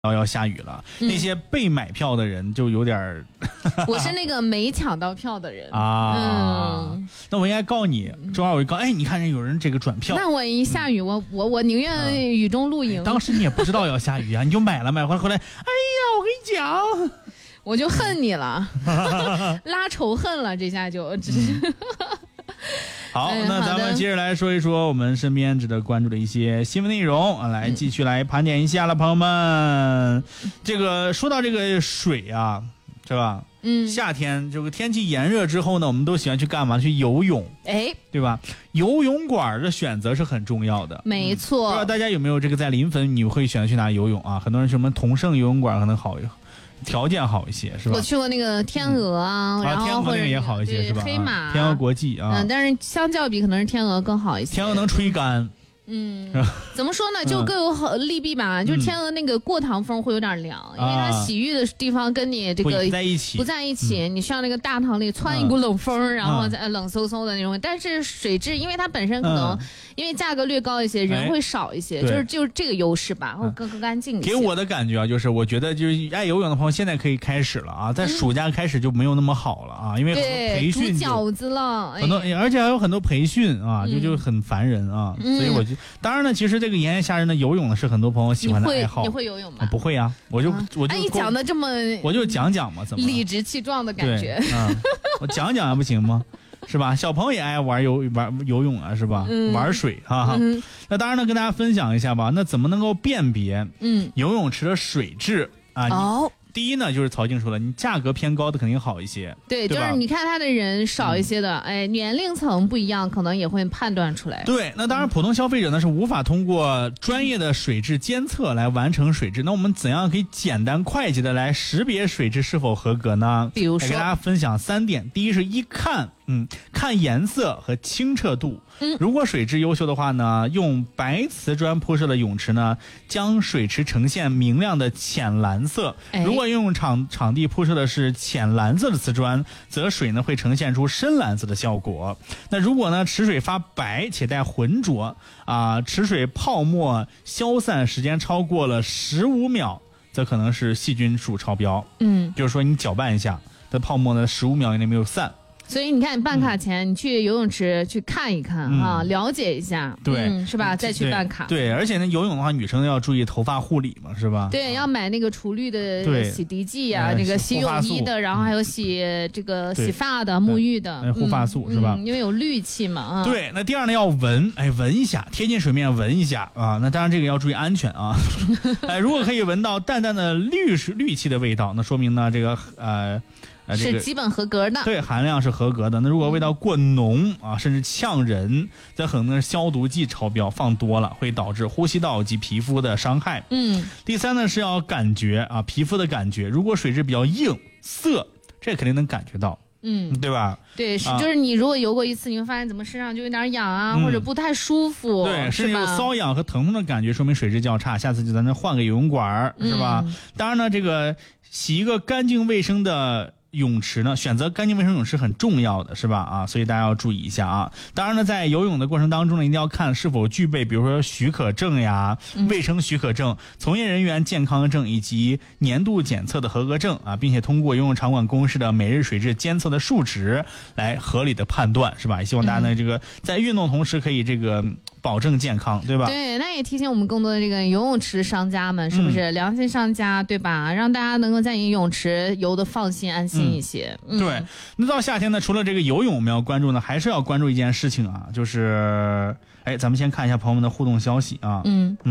要下雨了，那些被买票的人就有点我是那个没抢到票的人啊。那我应该告你，周二我就告，哎，你看有人这个转票。 那我一下雨，我宁愿雨中露营。 当时你也不知道要下雨啊，你就买了，买回来，哎呀，我跟你讲， 我就恨你了，拉仇恨了，这下就只是。 好，那咱们接着来说一说我们身边值得关注的一些新闻内容啊，来继续来盘点一下了，朋友们。这个说到这个水啊，是吧？夏天这个天气炎热之后呢，我们都喜欢去干嘛？去游泳， 哎， 对吧？游泳馆的选择是很重要的， 没错。 不知道大家有没有这个在临汾，你会选择去哪游泳啊？很多人什么同盛游泳馆可能好。条件好一些是吧？ 我去过那个天鹅啊，然后天鹅那个也好一些是吧？ 黑马、 天鹅国际啊， 但是相较比可能是天鹅更好一些。 天鹅能吹干。 怎么说呢？就各有利弊吧。就是天鹅那个过堂风会有点凉，因为它洗浴的地方跟你这个不在一起， 你需要那个大堂里窜一股冷风，然后冷飕飕的那种。但是水质，因为它本身可能因为价格略高一些，人会少一些，就是这个优势吧，会更干净一些。 给我的感觉啊，就是我觉得就是爱游泳的朋友现在可以开始了啊，在暑假开始就没有那么好了啊，因为培训煮饺子了， 很多，而且还有很多培训啊，就很烦人啊，所以我就当然呢，其实这个炎炎夏日呢，游泳呢是很多朋友喜欢的爱好。 你会游泳吗？ 不会啊，我就你讲的这么， 我就讲嘛，怎么理直气壮的感觉？ 我讲还不行吗？是吧？小朋友也爱玩游泳啊，是吧？玩水哈。那当然呢，跟大家分享一下吧。那怎么能够辨别游泳池的水质啊？第一呢，就是曹静说的，你价格偏高的肯定好一些。 对，就是你看他的人少一些的，年龄层不一样，可能也会判断出来。 对，那当然普通消费者呢是无法通过专业的水质监测来完成水质。那我们怎样可以简单快捷的来识别水质是否合格呢？ 比如说， 给大家分享3点。第一是看颜色和清澈度。如果水质优秀的话呢，用白瓷砖铺设的泳池呢，将水池呈现明亮的浅蓝色。如果用场地铺设的是浅蓝色的瓷砖，则水呢会呈现出深蓝色的效果。那如果呢池水发白且带浑浊池水泡沫消散时间超过了15秒，则可能是细菌数超标。就是说你搅拌一下，这泡沫呢15秒以内没有散。 所以你看，你办卡前你去游泳池去看一看了解一下， 对， 是吧？再去办卡。 对，而且呢，游泳的话，女生要注意头发护理嘛，是吧？ 对，要买那个除氯的洗涤剂啊，那个洗泳衣的，然后还有洗发的、沐浴的护发素，是吧？ 因为有氯气嘛。 对，那第二呢，要闻一下，贴近水面闻一下啊。那当然这个要注意安全啊。如果可以闻到淡淡的氯气的味道，那说明呢这个是基本合格的， 对，含量是合格的。那如果味道过浓甚至呛人，则可能是消毒剂超标，放多了会导致呼吸道及皮肤的伤害。第三呢是要感觉皮肤的感觉，如果水质比较硬涩，这肯定能感觉到。对吧？ 对，就是你如果游过一次，你会发现怎么身上就有点痒或者不太舒服， 对， 是有瘙痒和疼痛的感觉，说明水质较差，下次就咱换个游泳馆，是吧？当然呢，这个洗一个干净卫生的泳池呢，选择干净卫生泳池很重要的，是吧？所以大家要注意一下啊。当然呢，在游泳的过程当中呢，一定要看是否具备，比如说许可证呀、卫生许可证、从业人员健康证以及年度检测的合格证并且通过游泳场馆公示的每日水质监测的数值来合理的判断，是吧？也希望大家呢，这个在运动同时可以这个保证健康，对吧？ 对，那也提醒我们更多的这个游泳池商家们，是不是良心商家，对吧？让大家能够在你泳池游得放心安心一些。 对，那到夏天呢，除了这个游泳我们要关注呢，还是要关注一件事情就是咱们先看一下朋友们的互动消息啊。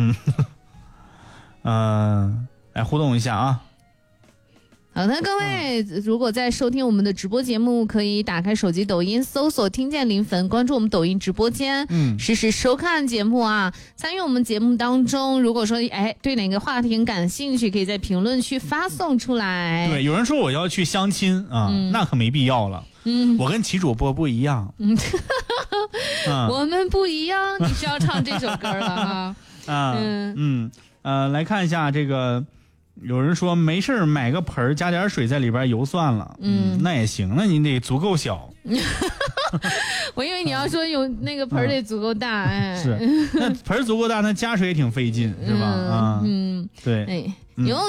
来互动一下啊。 好的，各位，如果在收听我们的直播节目，可以打开手机抖音搜索听见临汾，关注我们抖音直播间，实时收看节目参与我们节目当中，如果说对哪个话题感兴趣，可以在评论区发送出来。 对，有人说我要去相亲那可没必要了。我跟齐主播不一样。 我们不一样，你是要唱这首歌了来看一下这个。有人说没事买个盆加点水在里边游算了，那也行，那你得足够小。 我以为你要说有那个盆得足够大，哎， 是，那盆足够大，那加水也挺费劲，是吧？啊， 嗯， 对， 哎，有